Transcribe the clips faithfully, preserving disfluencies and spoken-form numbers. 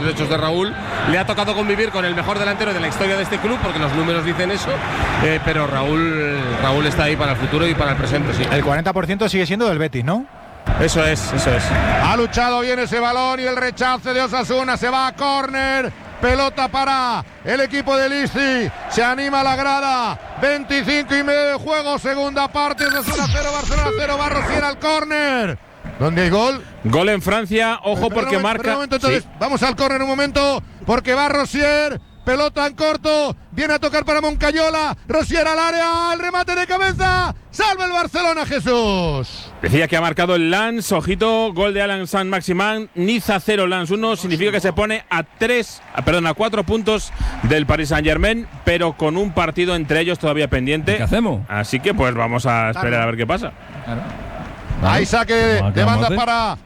derechos de Raúl. Le ha tocado convivir con el mejor delantero de la historia de este club, porque los números dicen eso, eh, pero Raúl, Raúl está ahí para el futuro y para el presente, sí. El cuarenta por ciento sigue siendo del Betis, ¿no? Eso es, eso es. Ha luchado bien ese balón y el rechace de Osasuna. Se va a córner. Pelota para el equipo de Lisi. Se anima la grada. veinticinco y medio de juego. Segunda parte. Osasuna cero, Barcelona cero. Va Rosier al córner. ¿Dónde hay gol? Gol en Francia. Ojo, Pero porque un momento, marca. un momento, entonces, sí. Vamos al córner un momento. Porque va Rosier. Pelota en corto, viene a tocar para Moncayola, Rosier al área, el remate de cabeza, salva el Barcelona, Jesús. Decía que ha marcado el Lens, ojito, gol de Alan Saint-Maximin, Niza cero, Lens uno, significa que se pone a tres, perdón, a cuatro puntos del Paris Saint-Germain, pero con un partido entre ellos todavía pendiente. ¿Qué hacemos? Así que pues vamos a esperar claro. a ver qué pasa. Claro. Ahí saque de, de banda para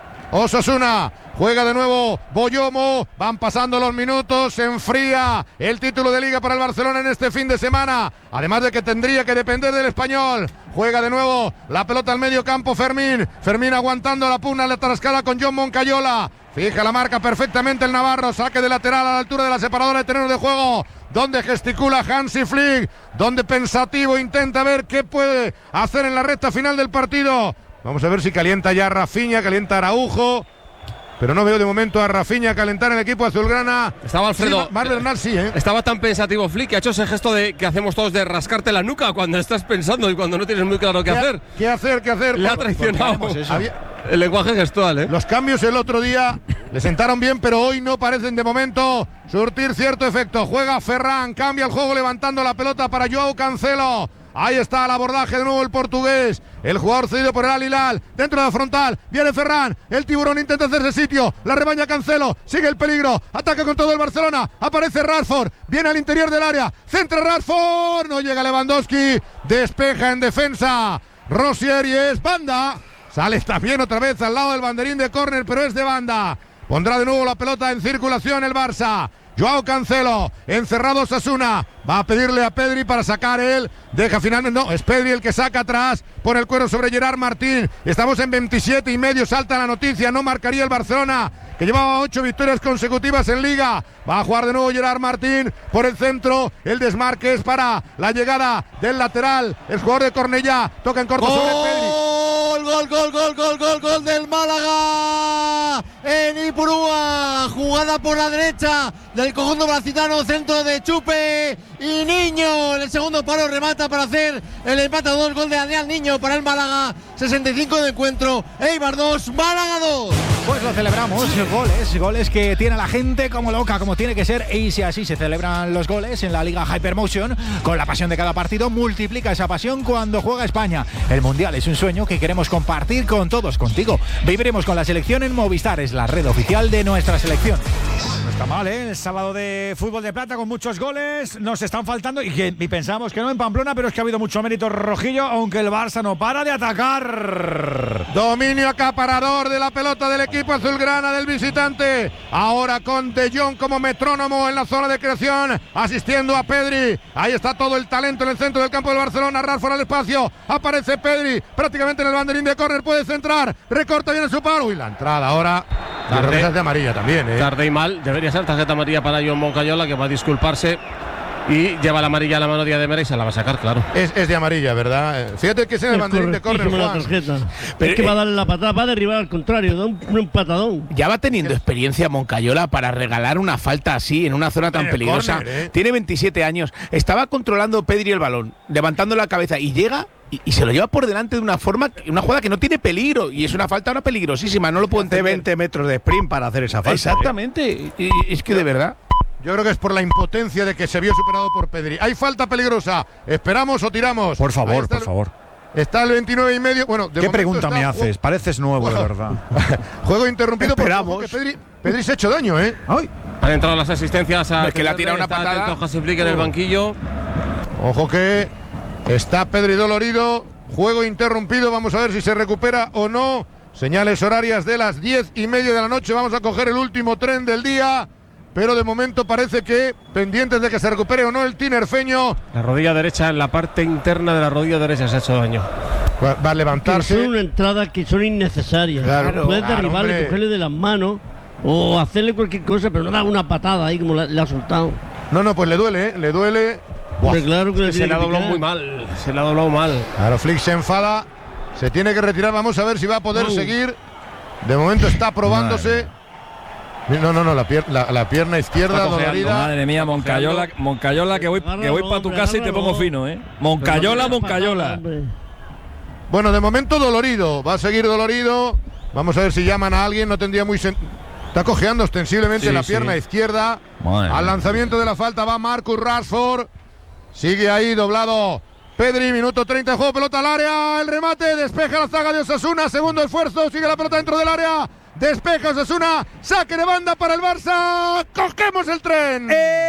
Osasuna. Juega de nuevo Boyomo, van pasando los minutos, se enfría el título de Liga para el Barcelona en este fin de semana, además de que tendría que depender del Español. Juega de nuevo la pelota al medio campo Fermín, Fermín aguantando la pugna, la trascada con John Moncayola, fija la marca perfectamente el navarro, saque de lateral a la altura de la separadora de terreno de juego, donde gesticula Hansi Flick, donde pensativo intenta ver qué puede hacer en la recta final del partido. Vamos a ver si calienta ya Rafinha, calienta Araujo. Pero no veo de momento a Rafinha calentar en el equipo azulgrana. Estaba Alfredo. Sí, Mar Bernal sí, ¿eh? Estaba tan pensativo Flick que ha hecho ese gesto de que hacemos todos de rascarte la nuca cuando estás pensando y cuando no tienes muy claro qué, ¿Qué hacer. ¿Qué hacer? ¿Qué hacer? Le ha traicionado Había... el lenguaje gestual, ¿eh? Los cambios el otro día le sentaron bien, pero hoy no parecen de momento surtir cierto efecto. Juega Ferran, cambia el juego levantando la pelota para Joao Cancelo. Ahí está el abordaje de nuevo el portugués. El jugador cedido por el Al Hilal. Dentro de la frontal. Viene Ferran. El tiburón intenta hacerse sitio. La rebaña Cancelo. Sigue el peligro. Ataca con todo el Barcelona. Aparece Rashford. Viene al interior del área. Centra Rashford. No llega Lewandowski. Despeja en defensa Rosier y es banda. Sale también otra vez al lado del banderín de córner, pero es de banda. Pondrá de nuevo la pelota en circulación el Barça. Joao Cancelo, encerrado Osasuna, va a pedirle a Pedri para sacar él, deja finalmente, no, es Pedri el que saca atrás, pone el cuero sobre Gerard Martín, estamos en veintisiete y medio, salta la noticia, no marcaría el Barcelona, que llevaba ocho victorias consecutivas en Liga, va a jugar de nuevo Gerard Martín por el centro, el desmarque es para la llegada del lateral, el jugador de Cornellá, toca en corto ¡Gol! sobre Pedri. Gol, gol, gol, gol, gol, gol del Málaga en Ipurúa, jugada por la derecha del conjunto bracitano, centro de Chupe y Niño, en el segundo palo remata para hacer el empate a dos, gol de Adrián Niño para el Málaga, sesenta y cinco de encuentro, Eibar dos, Málaga dos. Pues lo celebramos, goles, goles que tiene la gente como loca, como tiene que ser, y si así se celebran los goles en la Liga Hypermotion, con la pasión de cada partido, multiplica esa pasión cuando juega España. El Mundial es un sueño que queremos compartir con todos, contigo. Viviremos con la selección en Movistar, es la red oficial de nuestra selección. No está mal, ¿eh? El sábado de fútbol de plata con muchos goles, nos están faltando, y, que, y pensamos que no en Pamplona, pero es que ha habido mucho mérito rojillo, aunque el Barça no para de atacar. Dominio acaparador de la pelota del equipo azulgrana del visitante. Ahora con De Jong como metrónomo en la zona de creación, asistiendo a Pedri. Ahí está todo el talento en el centro del campo del Barcelona. Rashford al espacio. Aparece Pedri prácticamente en el banderín de córner. Puede centrar. Recorta bien su paro. Y la entrada ahora. La tarjeta de amarilla también, ¿eh? Tarde y mal. Debería ser tarjeta amarilla para John Moncayola, que va a disculparse. Y lleva la amarilla a la mano de Ademera y se la va a sacar, claro. Es, es de amarilla, ¿verdad? Fíjate que es en el banderín de córner, Juan. Es que va a darle la patada, va a derribar al contrario, da un, un patadón. Ya va teniendo experiencia Moncayola para regalar una falta así en una zona tan peligrosa. Córner, ¿eh? Tiene veintisiete años. Estaba controlando Pedri el balón, levantando la cabeza y llega y, y se lo lleva por delante de una forma, una jugada que no tiene peligro. Y es una falta una peligrosísima, no lo puedo entender. veinte metros de sprint para hacer esa falta. Exactamente. ¿Eh? Y, y es que de verdad. Yo creo que es por la impotencia de que se vio superado por Pedri. Hay falta peligrosa. ¿Esperamos o tiramos? Por favor, por el, favor. Está el veintinueve y medio. Bueno, de ¿Qué pregunta está, me haces? Oh, Pareces nuevo, bueno, de verdad. Juego interrumpido Esperamos. porque Pedri, Pedri se ha hecho daño, ¿eh? Ay. Han entrado las asistencias a Es que le ha tirado una está patada. atento Hansi Flick en el banquillo. Ojo que está Pedri dolorido. Juego interrumpido. Vamos a ver si se recupera o no. Señales horarias de las diez y media de la noche. Vamos a coger el último tren del día. Pero de momento parece que pendientes de que se recupere o no el tinerfeño. La rodilla derecha, en la parte interna de la rodilla derecha se ha hecho daño. Va, va a levantarse. Que son una entrada que son innecesarias. Claro, Puedes claro, derribarle, hombre. cogerle de las manos O hacerle cualquier cosa, pero no dar una patada ahí como la- le ha soltado. No, no, pues le duele, ¿eh? Le duele. Buah. Hombre, claro que le Se tiene le ha que doblado picar. muy mal. Se le ha doblado mal. Claro, Flick se enfada. Se tiene que retirar. Vamos a ver si va a poder Au. seguir. De momento está probándose. No, no, no, la, pier- la, la pierna izquierda Está cojeando. dolorida. Madre mía, Moncayola, Moncayola que voy, que voy para tu casa y te pongo fino, ¿eh? Moncayola, Moncayola. Bueno, de momento dolorido. Va a seguir dolorido. Vamos a ver si llaman a alguien. No tendría muy. sen- Está cojeando ostensiblemente Sí, la sí. pierna izquierda. Madre Al mía. lanzamiento de la falta va Marcus Rashford. Sigue ahí doblado Pedri. Minuto treinta de juego. Pelota al área. El remate. Despeja la zaga de Osasuna. Segundo esfuerzo. Sigue la pelota dentro del área. Despeja Osasuna. Saque de banda para el Barça. Cogemos el tren.